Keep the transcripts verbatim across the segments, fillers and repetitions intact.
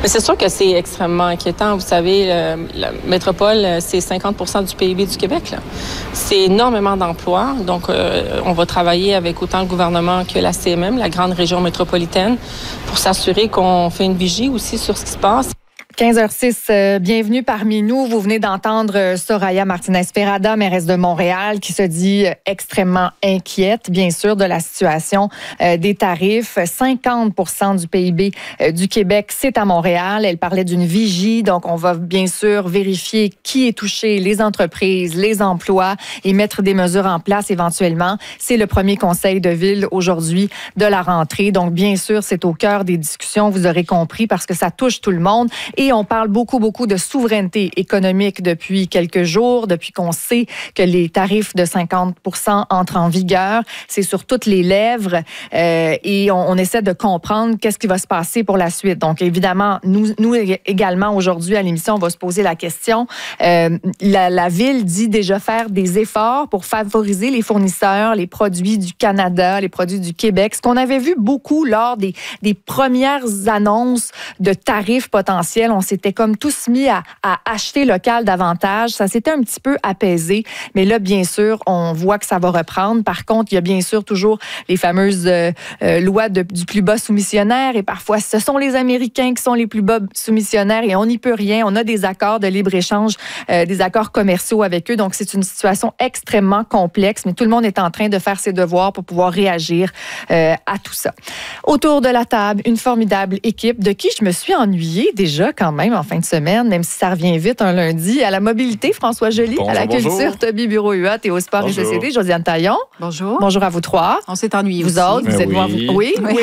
Mais c'est sûr que c'est extrêmement inquiétant. Vous savez, euh, la métropole, c'est cinquante pour cent du P I B du Québec, là. C'est énormément d'emplois. Donc, euh, on va travailler avec autant le gouvernement que la C M M, la grande région métropolitaine, pour s'assurer qu'on fait une vigie aussi sur ce qui se passe. quinze heures six, euh, bienvenue parmi nous. Vous venez d'entendre euh, Soraya Martinez-Ferrada, mairesse de Montréal, qui se dit euh, extrêmement inquiète, bien sûr, de la situation euh, des tarifs. cinquante pour cent du P I B euh, du Québec, c'est à Montréal. Elle parlait d'une vigie, donc on va bien sûr vérifier qui est touché, les entreprises, les emplois, et mettre des mesures en place éventuellement. C'est le premier conseil de ville aujourd'hui de la rentrée. Donc, bien sûr, c'est au cœur des discussions, vous aurez compris, parce que ça touche tout le monde. Et on parle beaucoup, beaucoup de souveraineté économique depuis quelques jours, depuis qu'on sait que les tarifs de cinquante pour cent entrent en vigueur. C'est sur toutes les lèvres euh, et on, on essaie de comprendre qu'est-ce qui va se passer pour la suite. Donc, évidemment, nous, nous également, aujourd'hui, à l'émission, on va se poser la question. Euh, la, la Ville dit déjà faire des efforts pour favoriser les fournisseurs, les produits du Canada, les produits du Québec. Ce qu'on avait vu beaucoup lors des, des premières annonces de tarifs potentiels, on s'était comme tous mis à, à acheter local davantage. Ça s'était un petit peu apaisé. Mais là, bien sûr, on voit que ça va reprendre. Par contre, il y a bien sûr toujours les fameuses euh, euh, lois de, du plus bas soumissionnaire. Et parfois, ce sont les Américains qui sont les plus bas soumissionnaires et on n'y peut rien. On a des accords de libre-échange, euh, des accords commerciaux avec eux. Donc, c'est une situation extrêmement complexe. Mais tout le monde est en train de faire ses devoirs pour pouvoir réagir euh, à tout ça. Autour de la table, une formidable équipe de qui je me suis ennuyée déjà quand même en fin de semaine, même si ça revient vite un lundi. À la mobilité, François Joly. Bonjour, à la culture, bonjour. Toby Bureau-Huot et au sport Bonjour. et société, Josiane Taillon. Bonjour. Bonjour à vous trois. On s'est ennuyés Vous aussi. autres, vous Ben êtes loin. oui. Oui, oui.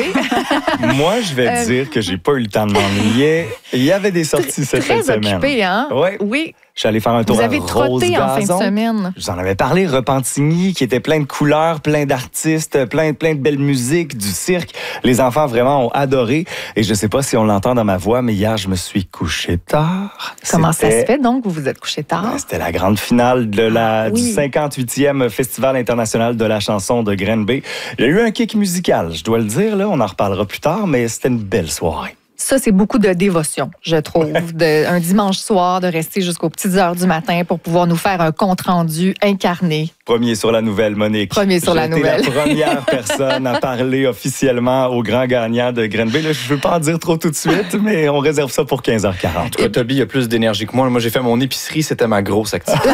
Moi, je vais Euh, dire que j'ai pas eu le temps de m'ennuyer. Il y avait des sorties cette fin de Très semaine. occupé, hein? Ouais. Oui. Je suis allé faire un tour Vous à avez trotté en fin de Rose-Gazon. semaine. Je vous en avais parlé, Repentigny, qui était plein de couleurs, plein d'artistes, plein, plein de belles musiques, du cirque. Les enfants vraiment ont adoré. Et je sais pas si on l'entend dans ma voix, mais hier, je me suis couché tard. Comment ça C'était- se fait donc? Vous vous êtes couché tard? Ben, C'était la grande finale de la, Ah, du oui. cinquante-huitième Festival international de la chanson de Granby. Il y a eu un kick musical, je dois le dire, là, on en reparlera plus tard, mais c'était une belle soirée. Ça, c'est beaucoup de dévotion, je trouve. De, un dimanche soir, de rester jusqu'aux petites heures du matin pour pouvoir nous faire un compte-rendu incarné. Premier sur la nouvelle, Monique. Premier sur la J'ai été nouvelle. la première personne à parler officiellement au grand gagnant de Granby. Là, je ne veux pas en dire trop tout de suite, mais on réserve ça pour quinze heures quarante. En tout cas, Toby a plus d'énergie que moi. Moi, j'ai fait mon épicerie, c'était ma grosse activité.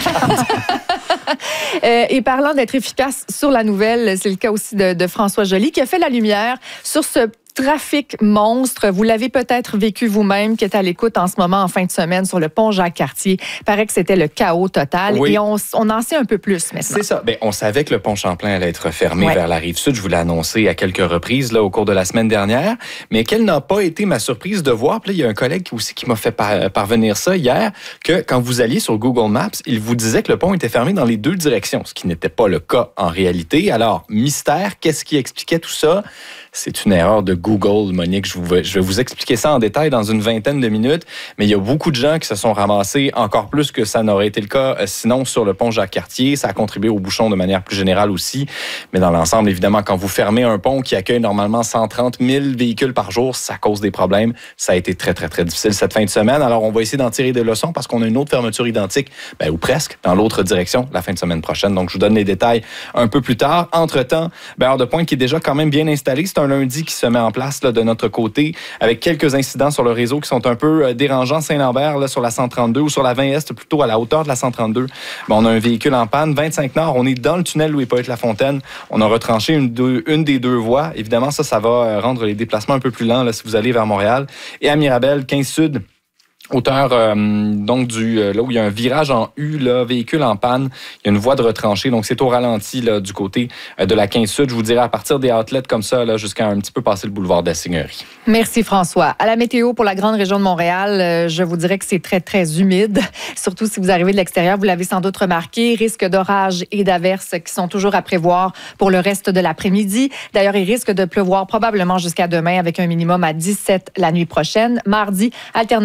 Euh, et parlant d'être efficace sur la nouvelle, c'est le cas aussi de, de François Joly qui a fait la lumière sur ce trafic monstre. Vous l'avez peut-être vécu vous-même, qui est à l'écoute en ce moment en fin de semaine sur le pont Jacques-Cartier. Il paraît que c'était le chaos total. Oui. Et on, on en sait un peu plus maintenant. C'est ça. Ben, on savait que le pont Champlain allait être fermé Ouais. vers la rive sud. Je vous l'ai annoncé à quelques reprises là, au cours de la semaine dernière. Mais quelle n'a pas été ma surprise de voir, puis là, il y a un collègue qui aussi qui m'a fait par- parvenir ça hier, que quand vous alliez sur Google Maps, il vous disait que le pont était fermé dans les deux directions, ce qui n'était pas le cas en réalité. Alors, mystère, qu'est-ce qui expliquait tout ça? C'est une erreur de Google, Monique. Je, vous, je vais vous expliquer ça en détail dans une vingtaine de minutes. Mais il y a beaucoup de gens qui se sont ramassés, encore plus que ça n'aurait été le cas euh, sinon sur le pont Jacques-Cartier. Ça a contribué au bouchon de manière plus générale aussi. Mais dans l'ensemble, évidemment, quand vous fermez un pont qui accueille normalement cent trente mille véhicules par jour, ça cause des problèmes. Ça a été très, très, très difficile cette fin de semaine. Alors, on va essayer d'en tirer des leçons parce qu'on a une autre fermeture identique, ben, ou presque, dans l'autre direction, la fin de semaine prochaine. Donc, je vous donne les détails un peu plus tard. Entre-temps, ben, heure de pointe qui est déjà quand même bien installée. C'est un lundi qui se met en place là, de notre côté, avec quelques incidents sur le réseau qui sont un peu euh, dérangeants. Saint-Lambert, là, sur la cent trente-deux ou sur la vingt Est, plutôt à la hauteur de la cent trente-deux. Ben, on a un véhicule en panne. vingt-cinq Nord, on est dans le tunnel Louis-Pointe-Lafontaine. On a retranché une, deux, une des deux voies. Évidemment, ça, ça va euh, rendre les déplacements un peu plus lents là, si vous allez vers Montréal. Et à Mirabel, quinze Sud, hauteur euh, donc du euh, là où il y a un virage en U, là, véhicule en panne, il y a une voie de retranchée, donc c'est au ralenti là, du côté euh, de la quinze Sud. Je vous dirais à partir des outlets comme ça, là, jusqu'à un petit peu passer le boulevard de la Seigneurie. Merci François. À la météo pour la grande région de Montréal, euh, je vous dirais que c'est très, très humide. Surtout si vous arrivez de l'extérieur, vous l'avez sans doute remarqué. Risque d'orage et d'averses qui sont toujours à prévoir pour le reste de l'après-midi. D'ailleurs, il risque de pleuvoir probablement jusqu'à demain avec un minimum à dix-sept la nuit prochaine. Mardi, alternance soleil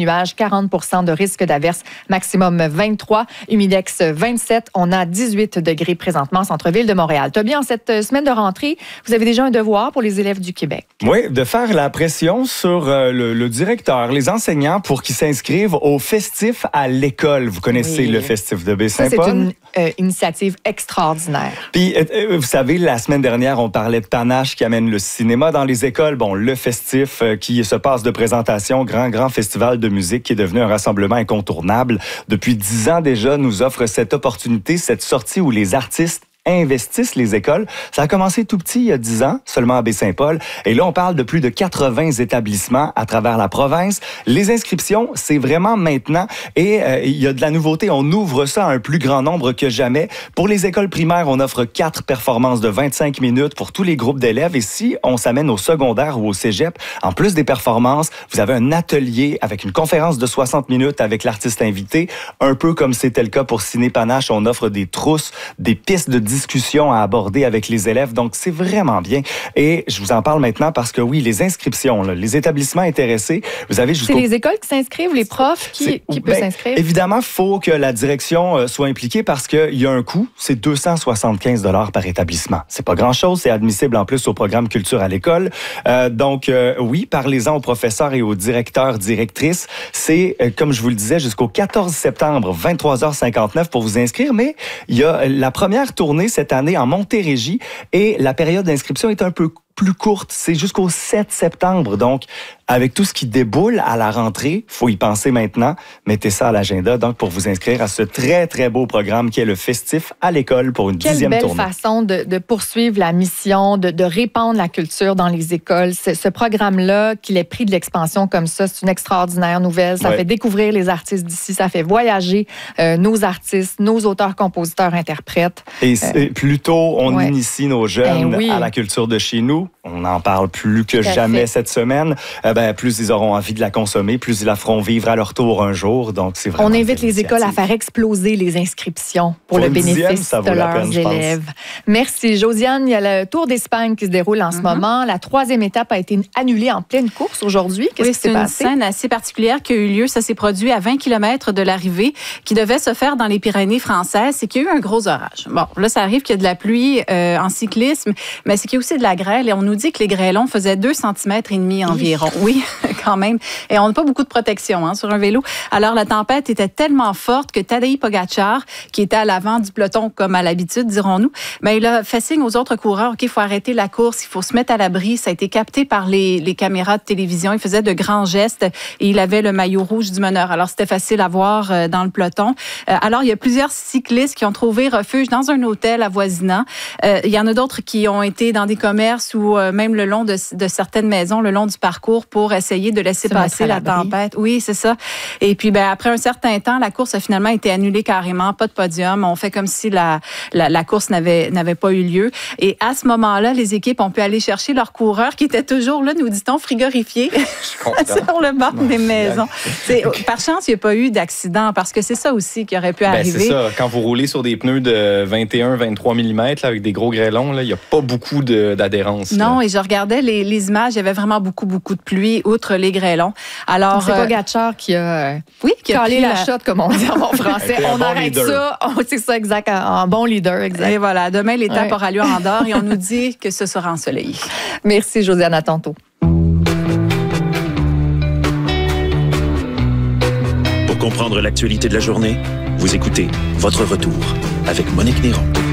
nuages, quarante pour cent de risque d'averse, maximum vingt-trois. Humidex vingt-sept. On a dix-huit degrés présentement en centre-ville de Montréal. Toby, en cette semaine de rentrée, vous avez déjà un devoir pour les élèves du Québec. Oui, de faire la pression sur euh, le, le directeur, les enseignants pour qu'ils s'inscrivent au festif à l'école. Vous connaissez oui. le festif de Baie-Saint-Paul? Ça, c'est une euh, initiative extraordinaire. Puis, euh, vous savez, la semaine dernière, on parlait de Panache qui amène le cinéma dans les écoles. Bon, le festif euh, qui se passe de présentation, grand, grand festival de musique qui est devenu un rassemblement incontournable. Depuis dix ans déjà, nous offre cette opportunité, cette sortie où les artistes investissent les écoles. Ça a commencé tout petit, il y a dix ans, seulement à Baie-Saint-Paul. Et là, on parle de plus de quatre-vingts établissements à travers la province. Les inscriptions, c'est vraiment maintenant. Et euh, il y a de la nouveauté. On ouvre ça à un plus grand nombre que jamais. Pour les écoles primaires, on offre quatre performances de vingt-cinq minutes pour tous les groupes d'élèves. Et si on s'amène au secondaire ou au cégep, en plus des performances, vous avez un atelier avec une conférence de soixante minutes avec l'artiste invité. Un peu comme c'était le cas pour Ciné Panache, on offre des trousses, des pistes de discussion à aborder avec les élèves. Donc, c'est vraiment bien. Et je vous en parle maintenant parce que oui, les inscriptions, là, les établissements intéressés, vous avez jusqu'au... C'est les écoles qui s'inscrivent, les profs qui, qui peuvent ben, s'inscrire? Évidemment, il faut que la direction euh, soit impliquée parce qu'il y a un coût. C'est deux cent soixante-quinze dollars par établissement. C'est pas grand-chose. C'est admissible en plus au programme Culture à l'école. Euh, donc, euh, oui, parlez-en aux professeurs et aux directeurs, directrices. C'est, euh, comme je vous le disais, jusqu'au quatorze septembre, vingt-trois heures cinquante-neuf pour vous inscrire. Mais il y a la première tournée cette année en Montérégie et la période d'inscription est un peu plus courte. C'est jusqu'au sept septembre. Donc, avec tout ce qui déboule à la rentrée, faut y penser maintenant. Mettez ça à l'agenda, donc, pour vous inscrire à ce très, très beau programme qui est le Festif à l'école pour une Quelle dixième tournée. Quelle belle façon de, de poursuivre la mission, de, de répandre la culture dans les écoles. Ce, ce programme-là, qu'il ait pris de l'expansion comme ça, c'est une extraordinaire nouvelle. Ça ouais. fait découvrir les artistes d'ici, ça fait voyager euh, nos artistes, nos auteurs, compositeurs, interprètes. Et euh, plus tôt on ouais. initie nos jeunes ben oui. à la culture de chez nous, on en parle plus que jamais fait. cette semaine, euh, ben, plus ils auront envie de la consommer, plus ils la feront vivre à leur tour un jour. Donc, c'est vraiment on invite les écoles à faire exploser les inscriptions pour, pour le bénéfice dixième, de leurs peine, élèves. Merci. Josiane, il y a le Tour d'Espagne qui se déroule en mm-hmm. ce moment. La troisième étape a été annulée en pleine course aujourd'hui. Qu'est-ce oui, qui s'est passé? C'est une scène assez particulière qui a eu lieu. Ça s'est produit à vingt kilomètres de l'arrivée, qui devait se faire dans les Pyrénées françaises. C'est qu'il y a eu un gros orage. Bon, là, ça arrive qu'il y a de la pluie euh, en cyclisme, mais c'est qu'il y a aussi de la grêle. Et on nous dit que les grêlons faisaient deux centimètres et demi environ. Oui, quand même. Et on n'a pas beaucoup de protection hein, sur un vélo. Alors, la tempête était tellement forte que Tadej Pogačar, qui était à l'avant du peloton comme à l'habitude, dirons-nous, ben, il a fait signe aux autres coureurs, OK, il faut arrêter la course, il faut se mettre à l'abri. Ça a été capté par les, les caméras de télévision. Il faisait de grands gestes et il avait le maillot rouge du meneur. Alors, c'était facile à voir euh, dans le peloton. Euh, alors, il y a plusieurs cyclistes qui ont trouvé refuge dans un hôtel avoisinant. Euh, il y en a d'autres qui ont été dans des commerces ou euh, même le long de, de certaines maisons, le long du parcours pour essayer de laisser se passer la tempête. Oui, c'est ça. Et puis, ben, après un certain temps, la course a finalement été annulée carrément. Pas de podium. On fait comme si la, la, la course n'avait, n'avait pas eu lieu. Et à ce moment-là, les équipes ont pu aller chercher leurs coureurs qui étaient toujours là, nous dit-on, frigorifiés sur le bord non, des maisons. C'est, par chance, il n'y a pas eu d'accident parce que c'est ça aussi qui aurait pu ben, arriver. C'est ça. Quand vous roulez sur des pneus de vingt et un à vingt-trois millimètres là, avec des gros grêlons, il n'y a pas beaucoup de, d'adhérence. Non, là. Et je regardais les, les images, il y avait vraiment beaucoup, beaucoup de pluie, outre les grêlons. Alors, c'est euh, Pogačar qui a, oui, qui a calé la, la shot, comme on dit en bon français. On bon arrête leader. ça. Oh, c'est ça, exact. En bon leader, exact. Et voilà, demain, l'étape ouais. aura lieu en Andorre et on nous dit que ce sera ensoleillé. Merci, Josiane. À tantôt. Pour comprendre l'actualité de la journée, vous écoutez Votre Retour avec Monique Néron.